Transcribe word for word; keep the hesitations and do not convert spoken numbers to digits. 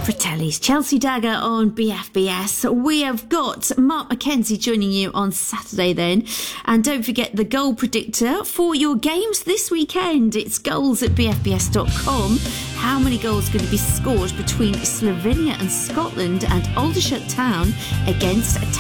Fratelli's Chelsea Dagger on B F B S. We have got Mark McKenzie joining you on Saturday then. And don't forget the goal predictor for your games this weekend. It's goals at b f b s dot com. How many goals are going to be scored between Slovenia and Scotland and Aldershot Town against